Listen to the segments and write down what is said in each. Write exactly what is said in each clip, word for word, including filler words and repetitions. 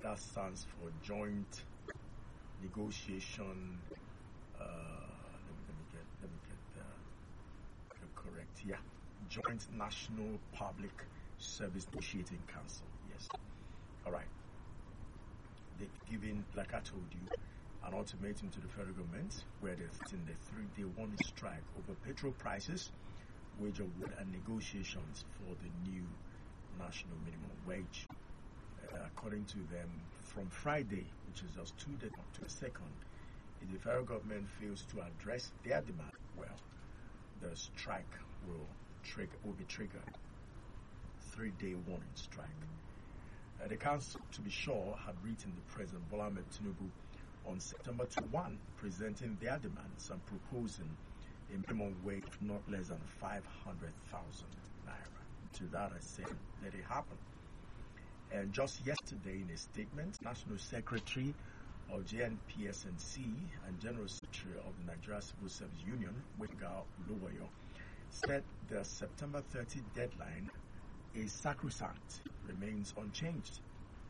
that stands for Joint Negotiation. Uh, let me let me get let me get the, the correct. Yeah, Joint National Public Service Negotiating Council. Yes. All right. They've given, like I told you, an ultimatum to the federal government where they're in the three-day warning strike over petrol prices, wage award, and negotiations for the new national minimum wage. Uh, according to them, from Friday, which is just two days up to the second, if the federal government fails to address their demand, well, the strike will trigger will be triggered. Three-day warning strike. Uh, the council, to be sure, had written the President Bola Ahmed Tinubu on September twenty-first, presenting their demands and proposing a minimum wage of not less than five hundred thousand naira. To that, I said, let it happen. And just yesterday, in a statement, National Secretary of J N P S N C and General Secretary of the Nigeria Civil Service Union, Gbenga Oluwayo, said the September thirtieth deadline is sacrosanct, remains unchanged.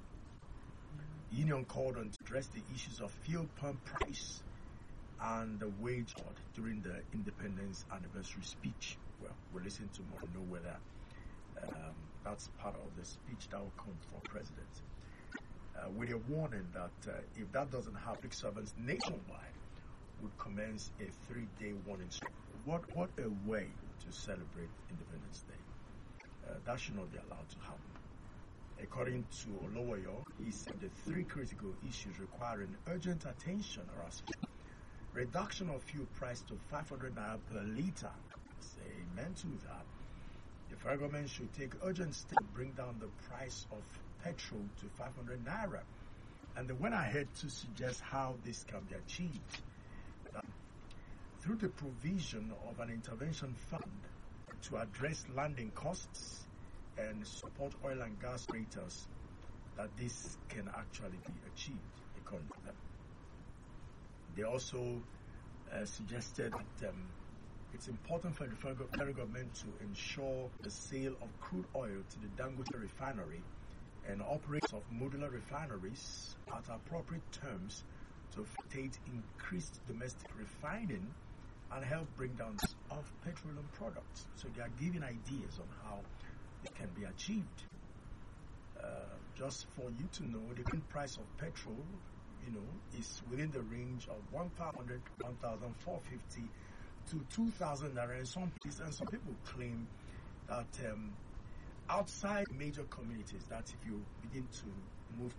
The union called on to address the issues of fuel pump price and the wage cut during the Independence Anniversary speech. Well, we'll listen to more and know whether um, that's part of the speech that will come from President. Uh, with a warning that uh, if that doesn't happen, public servants nationwide would commence a three-day warning strike. What, what a way to celebrate Independence Day. Uh, that should not be allowed to happen. According to Olowoyo, he said the three critical issues requiring urgent attention are as follows. Reduction of fuel price to five hundred naira per litre. Say amen to that. The federal government should take urgent steps to bring down the price of petrol to five hundred naira. And they went ahead to suggest how this can be achieved. Uh, through the provision of an intervention fund to address landing costs and support oil and gas operators, that this can actually be achieved, according to them. They also uh, suggested that um, it's important for the federal government to ensure the sale of crude oil to the Dangote refinery and operators of modular refineries at appropriate terms to facilitate increased domestic refining and help bring down of petroleum products. So they are giving ideas on how it can be achieved. Uh, just for you to know, the current price of petrol, you know, is within the range of one thousand, one thousand four hundred fifty to two thousand naira in some places, and some people claim that um, outside major communities, that if you begin to